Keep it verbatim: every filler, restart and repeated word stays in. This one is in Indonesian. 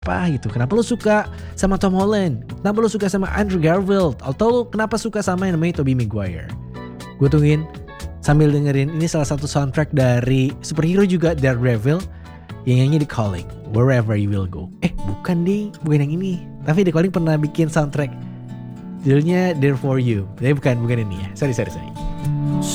Apa gitu? Kenapa lu suka sama Tom Holland? Kenapa lu suka sama Andrew Garfield? Atau lu kenapa suka sama yang namanya Tobey Maguire? Gue tungguin sambil dengerin ini salah satu soundtrack dari superhero juga, Daredevil, yang nyanyi The Calling, Wherever You Will Go. Eh bukan deh, bukan yang ini. Tapi The Calling pernah bikin soundtrack judulnya There For You. Tapi bukan, bukan ini ya. Sorry, sorry, sorry.